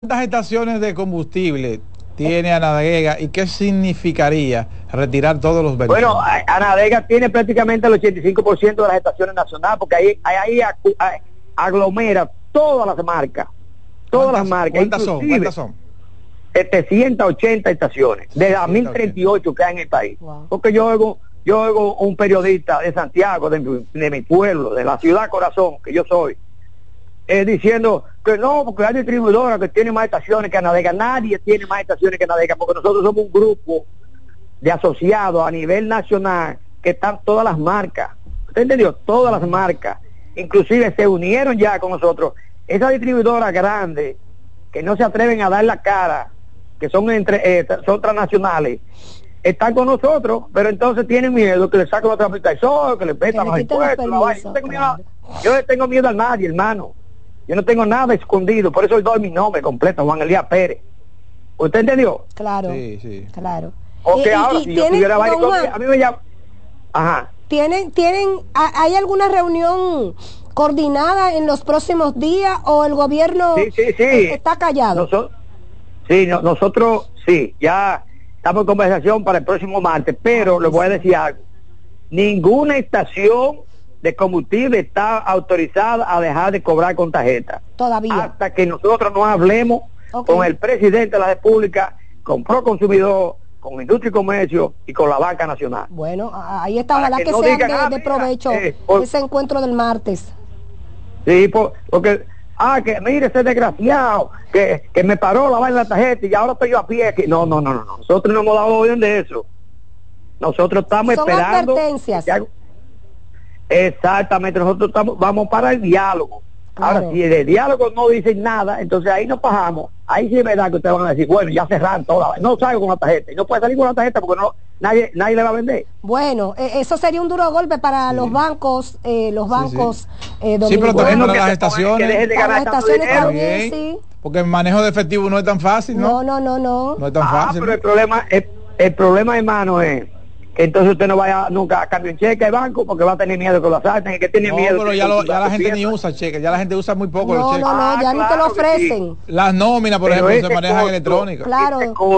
¿Cuántas estaciones de combustible tiene Anadega y qué significaría retirar todos los vehículos? Bueno, Anadega tiene prácticamente el 85% de las estaciones nacionales, porque ahí aglomera todas las marcas. Todas las marcas. ¿Cuántas son? 780 estaciones, de las 1038 que hay en el país. Wow. Porque yo oigo un periodista de Santiago, de mi pueblo, de la ciudad corazón, que yo soy, diciendo que no, porque hay distribuidoras que tienen más estaciones que Anadega. Nadie tiene más estaciones que Anadega, porque nosotros somos un grupo de asociados a nivel nacional que están todas las marcas. ¿Usted entendió? Todas las marcas. Inclusive se unieron ya con nosotros. Esas distribuidoras grandes que no se atreven a dar la cara, que son son transnacionales, están con nosotros, pero entonces tienen miedo que le saquen otra aplicación, que le petan los impuestos. Yo le tengo miedo a nadie, hermano. Yo no tengo nada escondido, por eso doy mi nombre completo, Juan Elías Pérez. ¿Usted entendió? Claro, sí. Claro. Ok, ahora si yo tuviera varios, a mí me llama. Ajá. ¿Hay alguna reunión coordinada en los próximos días o el gobierno está callado? Nosotros ya estamos en conversación para el próximo martes, pero les voy a decir algo. Ninguna estación de combustible está autorizada a dejar de cobrar con tarjeta. Todavía. Hasta que nosotros no hablemos con el presidente de la República, con Proconsumidor, con Industria y Comercio y con la Banca Nacional. Bueno, ahí está, ojalá que sea de provecho ese encuentro del martes. Sí, porque que mire ese desgraciado que me paró la vaina de la tarjeta y ahora estoy yo a pie aquí. No, nosotros no hemos dado orden de eso. Nosotros estamos esperando. Advertencias. Exactamente, nosotros vamos para el diálogo. Claro. Ahora, si de diálogo no dicen nada, entonces ahí nos bajamos. Ahí sí es verdad que ustedes van a decir, bueno, ya cerraron toda. No salgo con la tarjeta. Y no puede salir con la tarjeta porque nadie le va a vender. Bueno, eso sería un duro golpe para los bancos, dominicanos. Sí, pero también para las estaciones. Que dejen de ganar tanto dinero. También, sí. Porque el manejo de efectivo no es tan fácil, ¿no? No es tan fácil. Pero el problema, hermano, es que entonces usted no vaya nunca a cambiar un cheque al banco porque va a tener miedo que lo salten, que tiene miedo. Pero ya la gente ni usa cheques, ya la gente usa muy poco los cheques. Ya ni te lo ofrecen. Sí. Las nóminas, por ejemplo, se manejan electrónicas. Claro.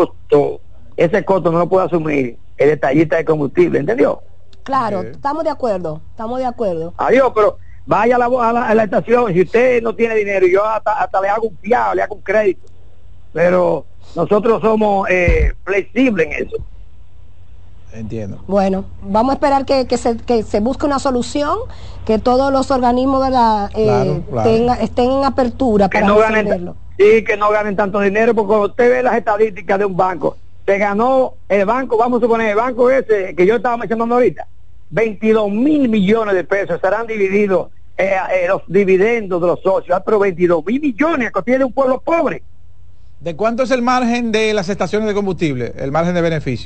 Ese costo no lo puede asumir el detallista de combustible, ¿entendió? Claro, estamos de acuerdo. Adiós, pero vaya a la estación, si usted no tiene dinero, yo hasta le hago un fiado, le hago un crédito, pero nosotros somos flexibles en eso. Entiendo. Bueno, vamos a esperar que se busque una solución, que todos los organismos estén en apertura para resolverlo. Que no ganen tanto dinero, porque cuando usted ve las estadísticas de un banco, se ganó el banco, vamos a suponer, el banco ese que yo estaba mencionando ahorita, 22,000 millones de pesos serán divididos los dividendos de los socios, pero 22,000 millones que tiene un pueblo pobre. ¿De cuánto es el margen de las estaciones de combustible, el margen de beneficio?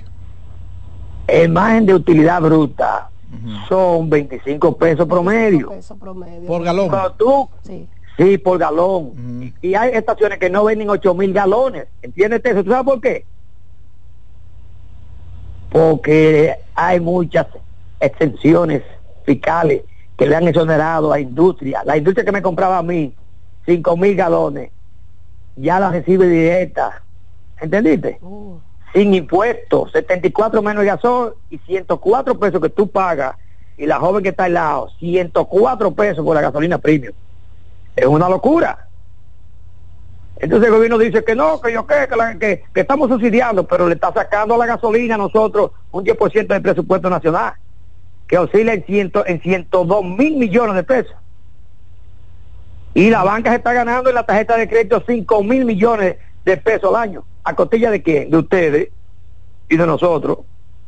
El margen de utilidad bruta son 25 pesos promedio. ¿Por galón? Pero sí, por galón. Y hay estaciones que no venden 8,000 galones. ¿Entiendes eso? ¿Tú sabes por qué? Porque hay muchas exenciones fiscales que le han exonerado a la industria. La industria que me compraba a mí 5,000 galones, ya la recibe directa. ¿Entendiste? Sin impuestos, 74 menos el gasol y 104 pesos que tú pagas, y la joven que está al lado, 104 pesos por la gasolina premium. Es una locura. Entonces el gobierno dice que no, que estamos subsidiando, pero le está sacando a la gasolina a nosotros un 10% del presupuesto nacional, que oscila en 102,000 millones de pesos. Y la banca se está ganando en la tarjeta de crédito 5,000 millones de pesos al año. ¿A costilla de quién? De ustedes y de nosotros.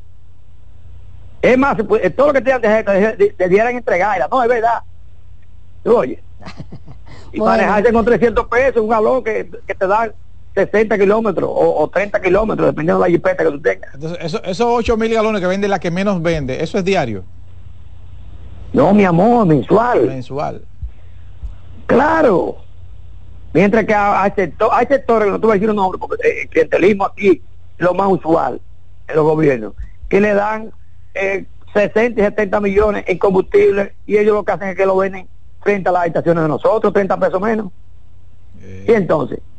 Es más, todo lo que tengan tarjeta debieran entregarla. No, es verdad. ¿Tú oyes? Y manejarse con 300 pesos, un galón que te dan 60 kilómetros o 30 kilómetros, dependiendo de la jipeta que tú tengas. Entonces, esos 8,000 galones que vende la que menos vende, ¿eso es diario? No, mi amor, mensual. Claro. Mientras que hay sectores, que no te voy a decir un nombre, porque el clientelismo aquí es lo más usual en los gobiernos, que le dan 60 y 70 millones en combustible, y ellos lo que hacen es que lo venden frente a las estaciones de nosotros, 30 pesos menos. Y entonces,